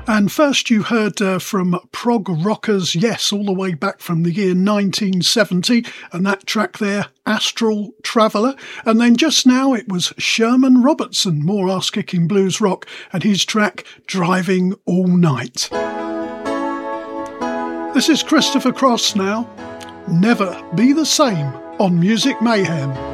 And first you heard from prog rockers, yes, all the way back from the year 1970, and that track there, Astral Traveller. And then just now it was Sherman Robertson, more ass-kicking blues rock, and his track Driving All Night. This is Christopher Cross now. Never Be the Same on Music Mayhem.